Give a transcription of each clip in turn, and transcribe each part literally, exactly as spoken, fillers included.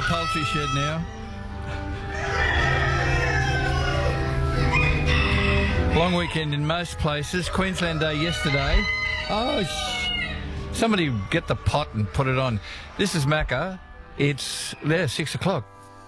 poultry shed now. Long weekend in most places. Queensland Day yesterday. Oh, sh- somebody get the pot and put it on. This is Macca. It's there, six o'clock.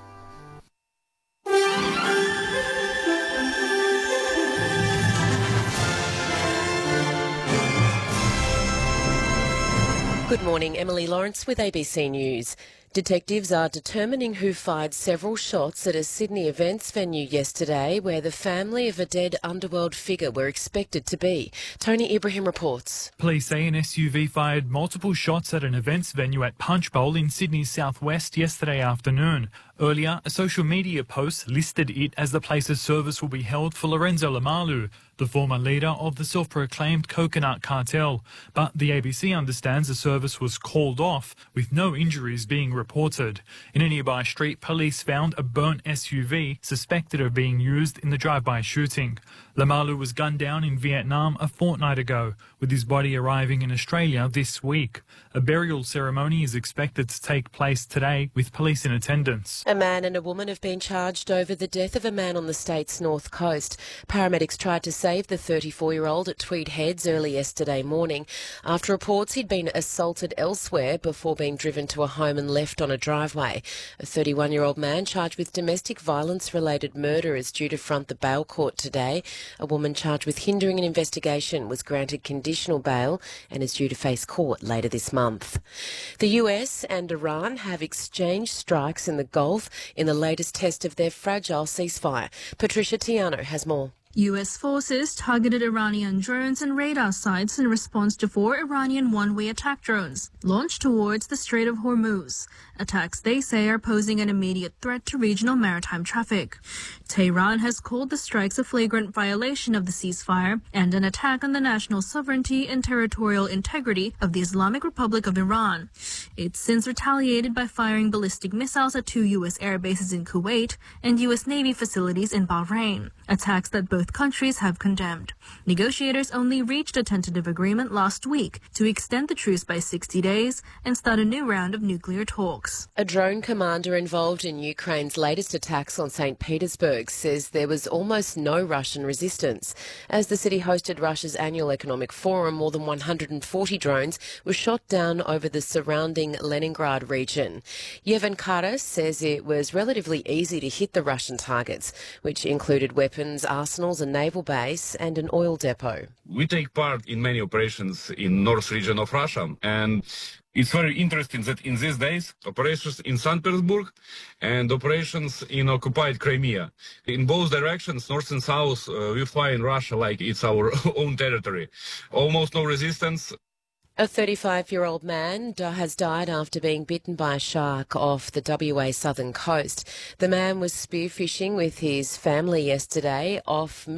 Good morning, Emily Lawrence with A B C News. Detectives are determining who fired several shots at a Sydney events venue yesterday where the family of a dead underworld figure were expected to be. Tony Ibrahim reports. Police say an S U V fired multiple shots at an events venue at Punch Bowl in Sydney's southwest yesterday afternoon. Earlier, a social media post listed it as the place's service will be held for Lorenzo Lamalu, the former leader of the self-proclaimed Coconut Cartel. But the A B C understands the service was called off, with no injuries being reported. In a nearby street, police found a burnt S U V suspected of being used in the drive-by shooting. Lamalu was gunned down in Vietnam a fortnight ago, with his body arriving in Australia this week. A burial ceremony is expected to take place today, with police in attendance. A man and a woman have been charged over the death of a man on the state's north coast. Paramedics tried to save the thirty-four-year-old at Tweed Heads early yesterday morning after reports he'd been assaulted elsewhere before being driven to a home and left on a driveway. A thirty-one-year-old man charged with domestic violence-related murder is due to front the bail court today. A woman charged with hindering an investigation was granted conditional bail and is due to face court later this month. The U S and Iran have exchanged strikes in the Gulf in the latest test of their fragile ceasefire. Patricia Tiano has more. U S forces targeted Iranian drones and radar sites in response to four Iranian one-way attack drones launched towards the Strait of Hormuz. Attacks they say are posing an immediate threat to regional maritime traffic. Tehran has called the strikes a flagrant violation of the ceasefire and an attack on the national sovereignty and territorial integrity of the Islamic Republic of Iran. It's since retaliated by firing ballistic missiles at two U S air bases in Kuwait and U S Navy facilities in Bahrain, attacks that both countries have condemned. Negotiators only reached a tentative agreement last week to extend the truce by sixty days and start a new round of nuclear talks. A drone commander involved in Ukraine's latest attacks on Saint Petersburg says there was almost no Russian resistance. As the city hosted Russia's annual economic forum, more than one hundred forty drones were shot down over the surrounding Leningrad region. Yevhen Karas says it was relatively easy to hit the Russian targets, which included weapons, arsenals, a naval base and an oil depot. We take part in many operations in north region of Russia, and it's very interesting that in these days, operations in Saint Petersburg and operations in occupied Crimea. In both directions, north and south, uh, we fly in Russia like it's our own territory. Almost no resistance. A thirty-five-year-old man has died after being bitten by a shark off the W A southern coast. The man was spearfishing with his family yesterday off